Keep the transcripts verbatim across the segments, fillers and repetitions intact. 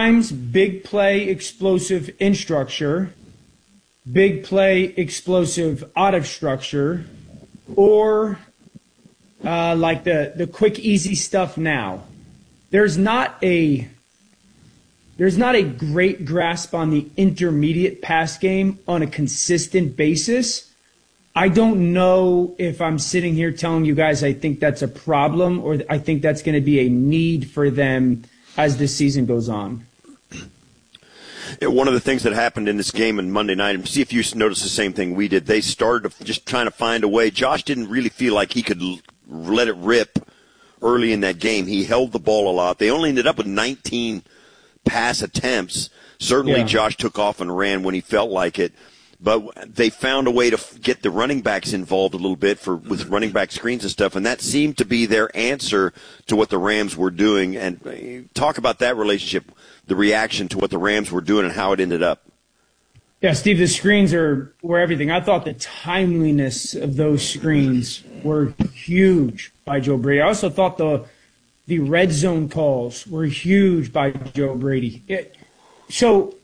times big play, explosive in structure, big play, explosive out of structure, or uh, like the, the quick, easy stuff now. There's not a there's not a great grasp on the intermediate pass game on a consistent basis. I don't know if I'm sitting here telling you guys I think that's a problem or I think that's going to be a need for them as the season goes on. Yeah, one of the things that happened in this game on Monday night, and see if you noticed the same thing we did, they started just trying to find a way. Josh didn't really feel like he could let it rip early in that game. He held the ball a lot. They only ended up with nineteen pass attempts. Certainly yeah. Josh took off and ran when he felt like it. But they found a way to get the running backs involved a little bit for with running back screens and stuff, and that seemed to be their answer to what the Rams were doing. And talk about that relationship, the reaction to what the Rams were doing and how it ended up. Yeah, Steve, the screens are were everything. I thought the timeliness of those screens were huge by Joe Brady. I also thought the the red zone calls were huge by Joe Brady. It, so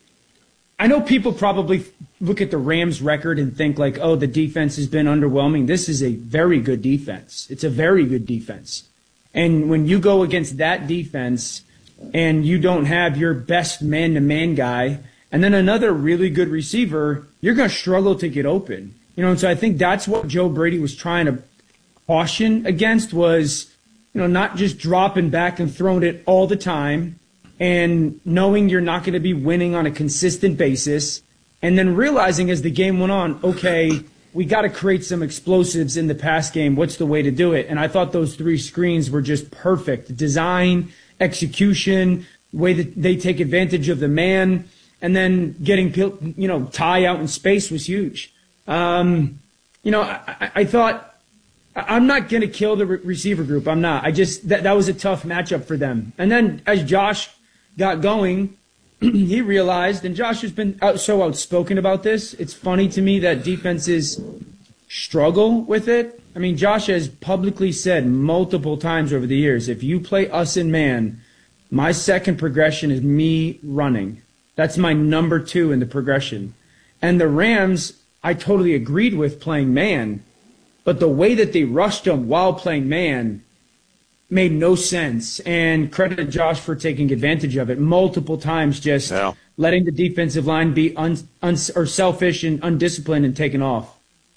I know people probably look at the Rams record and think like, oh, the defense has been underwhelming. This is a very good defense. It's a very good defense. And when you go against that defense and you don't have your best man-to-man guy and then another really good receiver, you're going to struggle to get open. You know, and so I think that's what Joe Brady was trying to caution against was, you know, not just dropping back and throwing it all the time and knowing you're not going to be winning on a consistent basis, and then realizing as the game went on, okay, we got to create some explosives in the pass game. What's the way to do it? And I thought those three screens were just perfect. Design, execution, way that they take advantage of the man, and then getting, you know, Ty out in space was huge. Um, you know, I, I thought I'm not going to kill the re- receiver group. I'm not. I just that, that was a tough matchup for them. And then as Josh got going, he realized, and Josh has been out, so outspoken about this, it's funny to me that defenses struggle with it. I mean, Josh has publicly said multiple times over the years, if you play us in man, my second progression is me running. That's my number two in the progression. And the Rams, I totally agreed with playing man, but the way that they rushed him while playing man made no sense. And credit to Josh for taking advantage of it multiple times, just yeah. letting the defensive line be un, un, or selfish and undisciplined and taking off.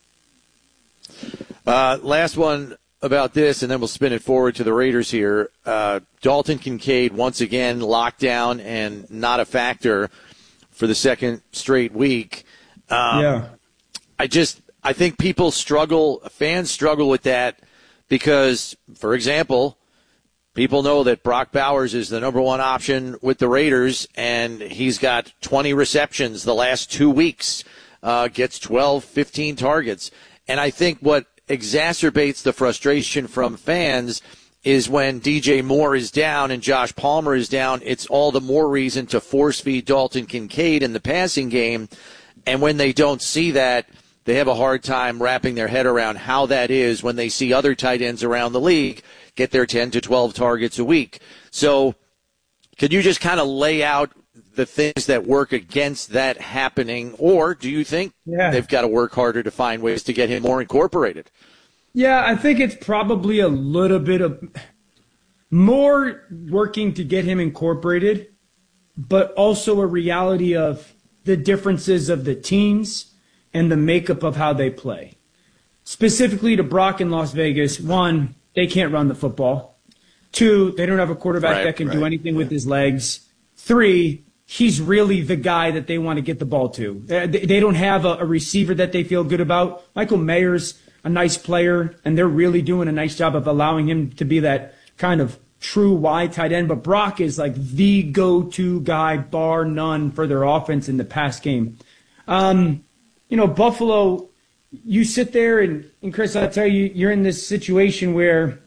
Uh, last one about this, and then we'll spin it forward to the Raiders here. Uh, Dalton Kincaid, once again, locked down and not a factor for the second straight week. Um, yeah. I just – I think people struggle, fans struggle with that because, for example, people know that Brock Bowers is the number one option with the Raiders, and he's got twenty receptions the last two weeks, uh, gets twelve, fifteen targets. And I think what exacerbates the frustration from fans is when D J Moore is down and Josh Palmer is down, it's all the more reason to force-feed Dalton Kincaid in the passing game. And when they don't see that, they have a hard time wrapping their head around how that is when they see other tight ends around the league get their ten to twelve targets a week. So could you just kind of lay out the things that work against that happening, or do you think yeah. they've got to work harder to find ways to get him more incorporated? Yeah, I think it's probably a little bit of more working to get him incorporated, but also a reality of the differences of the teams and the makeup of how they play. Specifically to Brock in Las Vegas, one, they can't run the football. Two, they don't have a quarterback right, that can right. do anything yeah. with his legs. Three, he's really the guy that they want to get the ball to. They don't have a, a receiver that they feel good about. Michael Mayer's a nice player, and they're really doing a nice job of allowing him to be that kind of true wide tight end. But Brock is like the go-to guy, bar none, for their offense in the pass game. Um, you know, Buffalo, you sit there, and, and Chris, I'll tell you, you're in this situation where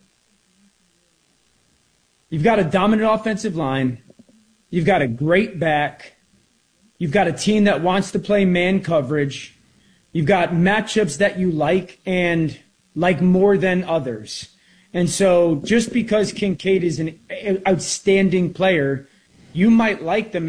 you've got a dominant offensive line, you've got a great back, you've got a team that wants to play man coverage, you've got matchups that you like and like more than others. And so just because Kincaid is an outstanding player, you might like the